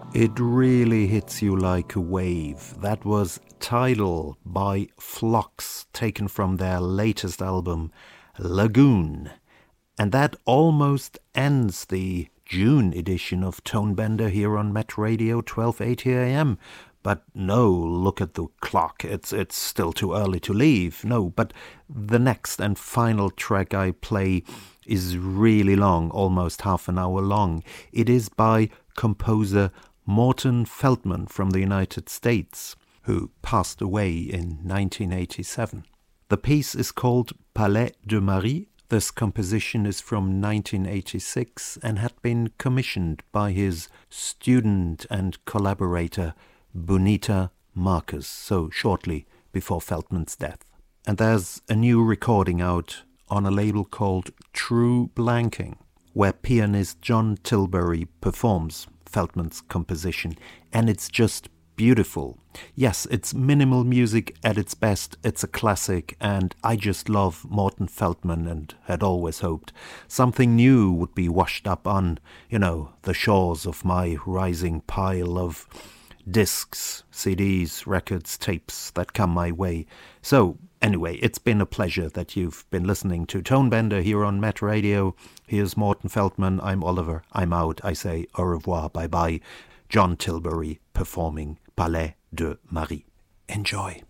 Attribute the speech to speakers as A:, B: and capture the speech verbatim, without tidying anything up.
A: It really hits you like a wave. That was Tidal by Phlox, taken from their latest album, Lagoon. And that almost ends the June edition of Tonebender here on Met Radio twelve eighty A M. But no, look at the clock. It's it's still too early to leave. No, but the next and final track I play is really long, almost half an hour long. It is by composer Morton Feldman from the United States, who passed away in nineteen eighty-seven. The piece is called Palais de Marie. This composition is from nineteen eighty-six and had been commissioned by his student and collaborator Bonita Marcus, so shortly before Feldman's death. And there's a new recording out on a label called True Blanking, where pianist John Tilbury performs Feldman's composition, and it's just beautiful. Yes, it's minimal music at its best, it's a classic, and I just love Morton Feldman and had always hoped something new would be washed up on, you know, the shores of my rising pile of discs, C Ds, records, tapes that come my way. So, anyway, it's been a pleasure that you've been listening to Tonebender here on Met Radio. Here's Morton Feldman. I'm Oliver. I'm out. I say au revoir, bye-bye. John Tilbury performing Palais de Marie. Enjoy.